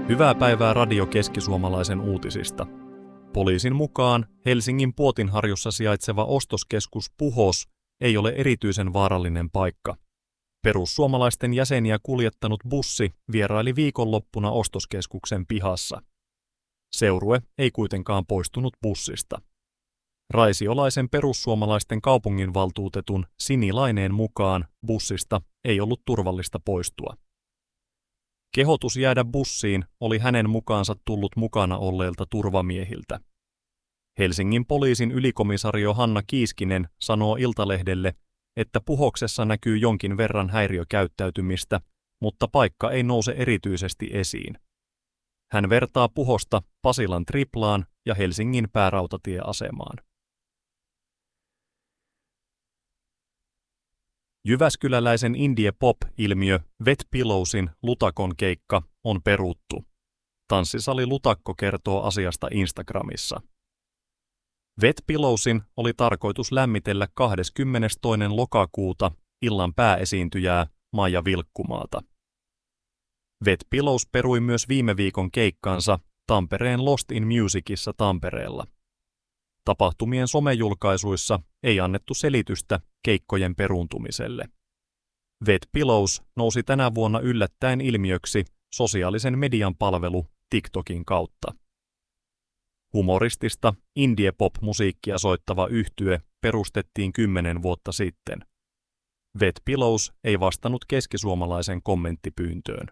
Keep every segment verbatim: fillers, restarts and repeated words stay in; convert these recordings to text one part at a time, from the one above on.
Hyvää päivää Radio Keski-Suomalaisen uutisista. Poliisin mukaan Helsingin Puotinharjussa sijaitseva ostoskeskus Puhos ei ole erityisen vaarallinen paikka. Perussuomalaisten jäseniä kuljettanut bussi vieraili viikonloppuna ostoskeskuksen pihassa. Seurue ei kuitenkaan poistunut bussista. Raisiolaisen perussuomalaisten kaupunginvaltuutetun Sini Laineen mukaan bussista ei ollut turvallista poistua. Kehotus jäädä bussiin oli hänen mukaansa tullut mukana olleilta turvamiehiltä. Helsingin poliisin ylikomisario Hanna Kiiskinen sanoo Iltalehdelle, että Puhoksessa näkyy jonkin verran häiriökäyttäytymistä, mutta paikka ei nouse erityisesti esiin. Hän vertaa Puhosta Pasilan Triplaan ja Helsingin päärautatieasemaan. Jyväskyläläisen indie pop-ilmiö Wet Pillowsin Lutakon keikka on peruttu. Tanssisali Lutakko kertoo asiasta Instagramissa. Wet Pillowsin oli tarkoitus lämmitellä kahdeskymmenestoinen lokakuuta illan pääesiintyjää Maija Vilkkumaata. Wet Pillows perui myös viime viikon keikkansa Tampereen Lost in Musicissa Tampereella. Tapahtumien somejulkaisuissa ei annettu selitystä keikkojen peruuntumiselle. Wet Pillows nousi tänä vuonna yllättäen ilmiöksi sosiaalisen median palvelu TikTokin kautta. Humoristista indie-pop-musiikkia soittava yhtye perustettiin kymmenen vuotta sitten. Wet Pillows ei vastannut keskisuomalaisen kommenttipyyntöön.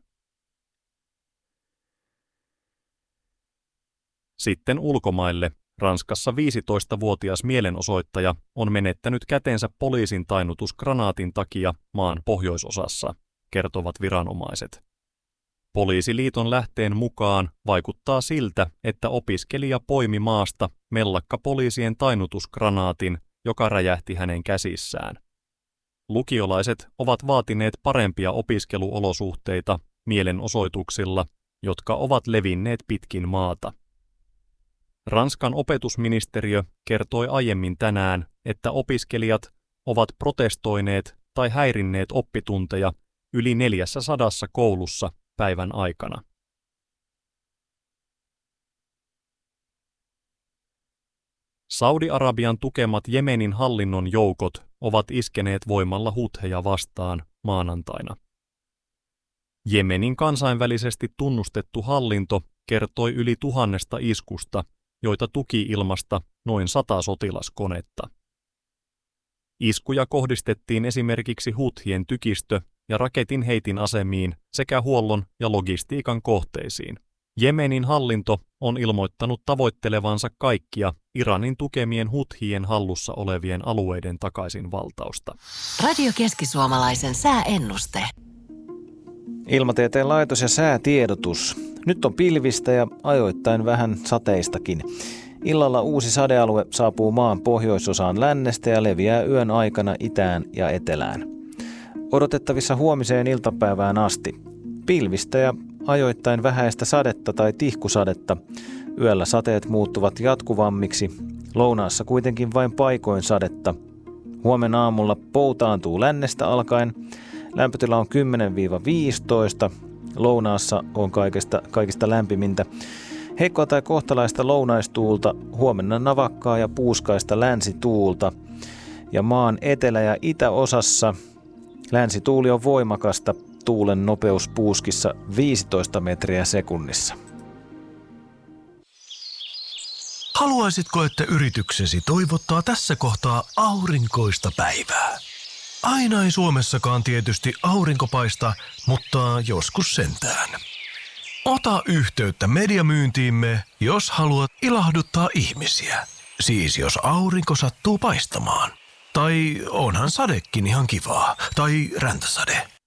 Sitten ulkomaille. Ranskassa viisitoistavuotias mielenosoittaja on menettänyt kätensä poliisin tainnutusgranaatin takia maan pohjoisosassa, kertovat viranomaiset. Poliisiliiton lähteen mukaan vaikuttaa siltä, että opiskelija poimi maasta mellakkapoliisien tainnutusgranaatin, joka räjähti hänen käsissään. Lukiolaiset ovat vaatineet parempia opiskeluolosuhteita mielenosoituksilla, jotka ovat levinneet pitkin maata. Ranskan opetusministeriö kertoi aiemmin tänään, että opiskelijat ovat protestoineet tai häirinneet oppitunteja yli neljässä sadassa koulussa päivän aikana. Saudi-Arabian tukemat Jemenin hallinnon joukot ovat iskeneet voimalla hutheja vastaan maanantaina. Jemenin kansainvälisesti tunnustettu hallinto kertoi yli tuhannesta iskusta, joita tuki ilmasta noin sata sotilaskonetta. Iskuja kohdistettiin esimerkiksi huthien tykistö- ja raketinheitin asemiin sekä huollon ja logistiikan kohteisiin. Jemenin hallinto on ilmoittanut tavoittelevansa kaikkia Iranin tukemien huthien hallussa olevien alueiden takaisinvaltausta. Radio Keski-Suomalaisen sääennuste. Ilmatieteen laitos ja säätiedotus. Nyt on pilvistä ja ajoittain vähän sateistakin. Illalla uusi sadealue saapuu maan pohjoisosaan lännestä ja leviää yön aikana itään ja etelään. Odotettavissa huomiseen iltapäivään asti. Pilvistä ja ajoittain vähäistä sadetta tai tihkusadetta. Yöllä sateet muuttuvat jatkuvammiksi. Lounaassa kuitenkin vain paikoin sadetta. Huomenna aamulla poutaantuu lännestä alkaen. Lämpötila on kymmenen viisitoista. Lounaassa on kaikista, kaikista lämpimintä. Heikkoa tai kohtalaista lounaistuulta, huomenna navakkaa ja puuskaista länsituulta. Ja maan etelä- ja itäosassa länsituuli on voimakasta, tuulen nopeus puuskissa viisitoista metriä sekunnissa. Haluaisitko, että yrityksesi toivottaa tässä kohtaa aurinkoista päivää? Aina ei Suomessakaan tietysti aurinko paista, mutta joskus sentään. Ota yhteyttä mediamyyntiimme, jos haluat ilahduttaa ihmisiä. Siis jos aurinko sattuu paistamaan. Tai onhan sadekin ihan kivaa. Tai räntäsade.